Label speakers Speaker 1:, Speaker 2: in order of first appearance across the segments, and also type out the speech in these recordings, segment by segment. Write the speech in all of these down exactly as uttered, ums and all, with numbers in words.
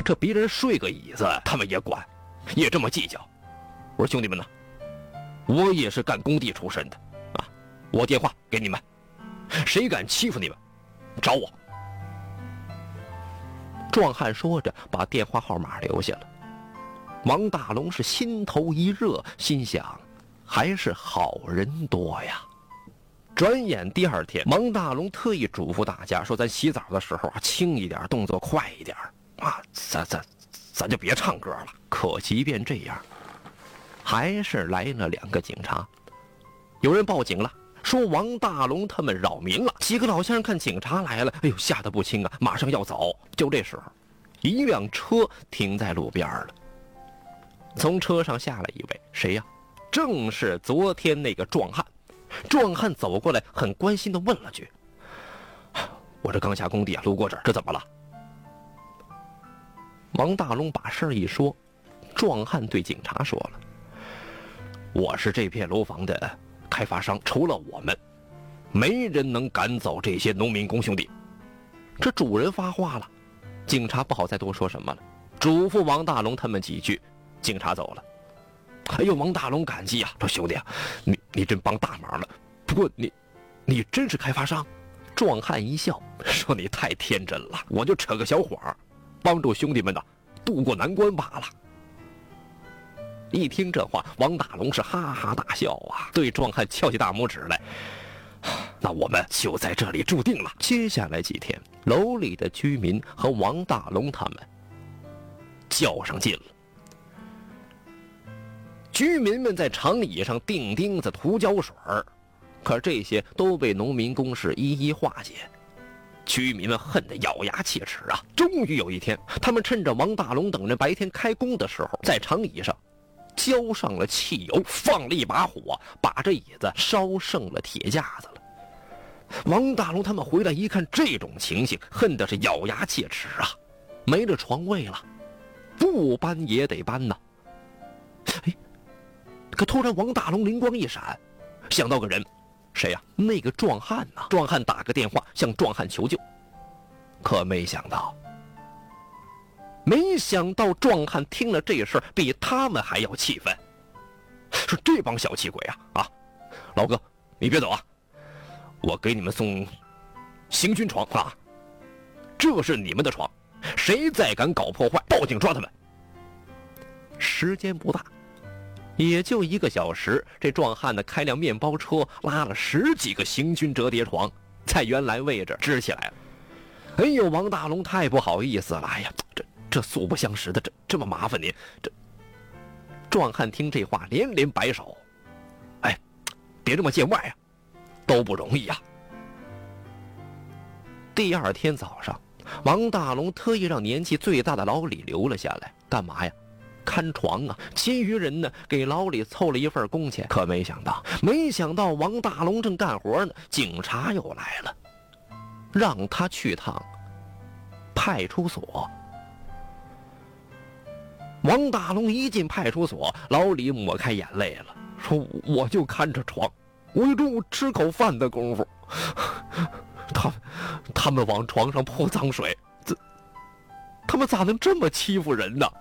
Speaker 1: 这别人睡个椅子他们也管，也这么计较。我说兄弟们呢，我也是干工地出身的啊，我电话给你们，谁敢欺负你们找我。壮汉说着把电话号码留下了。王大龙是心头一热，心想还是好人多呀。转眼第二天，王大龙特意嘱咐大家说，咱洗澡的时候啊，轻一点，动作快一点啊，咱咱咱就别唱歌了。可即便这样，还是来了两个警察。有人报警了，说王大龙他们扰民了。几个老先生看警察来了，哎呦，吓得不轻啊，马上要走。就这时候，一辆车停在路边了。从车上下来一位，谁呀？正是昨天那个壮汉。壮汉走过来，很关心地问了句：“我这刚下工地啊，路过这儿，这怎么了？”王大龙把事儿一说，壮汉对警察说了：“我是这片楼房的开发商，除了我们，没人能赶走这些农民工兄弟。”这主人发话了，警察不好再多说什么了，嘱咐王大龙他们几句。警察走了。哎呦，王大龙感激啊，说兄弟啊，你你真帮大忙了。不过你你真是开发商？壮汉一笑说，你太天真了，我就扯个小谎，帮助兄弟们呐渡过难关罢了。一听这话，王大龙是哈哈大笑啊，对壮汉翘起大拇指来。那我们就在这里住定了。接下来几天，楼里的居民和王大龙他们较上劲了。居民们在长椅上钉钉子、涂胶水，可这些都被农民工是一一化解。居民们恨得咬牙切齿啊！终于有一天，他们趁着王大龙等人白天开工的时候，在长椅上浇上了汽油，放了一把火，把这椅子烧剩了铁架子了。王大龙他们回来一看这种情形，恨得是咬牙切齿啊！没了床位了，不搬也得搬呐！哎，可突然王大龙灵光一闪，想到个人，谁呀？那个壮汉呐！壮汉打个电话向壮汉求救，可没想到，没想到壮汉听了这事儿，比他们还要气愤，说这帮小气鬼啊！啊，老哥，你别走啊，我给你们送行军床啊，这是你们的床，谁再敢搞破坏，报警抓他们。时间不大。也就一个小时，这壮汉呢开辆面包车，拉了十几个行军折叠床，在原来位置支起来了。哎呦，王大龙太不好意思了，哎呀，这这素不相识的，这这么麻烦您。这壮汉听这话连连摆手，哎，别这么见外啊，都不容易呀。第二天早上，王大龙特意让年纪最大的老李留了下来，干嘛呀？看床啊，其余人呢给老李凑了一份工钱。可没想到，没想到王大龙正干活呢，警察又来了，让他去趟派出所。王大龙一进派出所，老李抹开眼泪了，说：“我就看着床，我一中午吃口饭的功夫，他他们往床上泼脏水，这他们咋能这么欺负人呢？”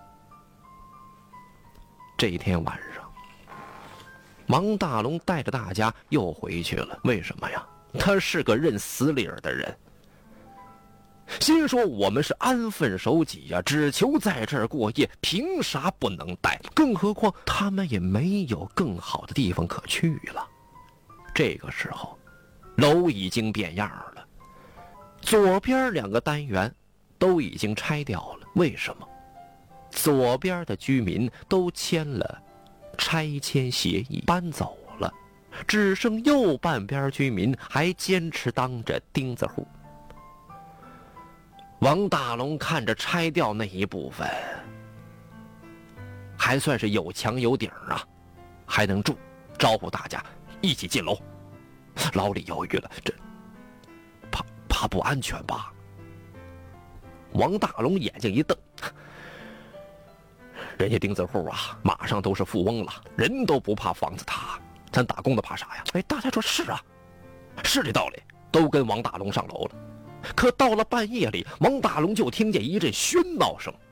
Speaker 1: 这一天晚上，王大龙带着大家又回去了。为什么呀？他是个认死理儿的人，心说我们是安分守己呀，只求在这儿过夜，凭啥不能待？更何况他们也没有更好的地方可去了。这个时候，楼已经变样了，左边两个单元都已经拆掉了。为什么？左边的居民都签了拆迁协议，搬走了，只剩右半边居民还坚持当着钉子户。王大龙看着拆掉那一部分，还算是有墙有顶啊，还能住，招呼大家一起进楼。老李犹豫了，这怕怕不安全吧？王大龙眼睛一瞪，人家钉子户啊，马上都是富翁了，人都不怕房子塌，咱打工的怕啥呀？哎，大家说是啊，是这道理，都跟王大龙上楼了。可到了半夜里，王大龙就听见一阵喧闹声，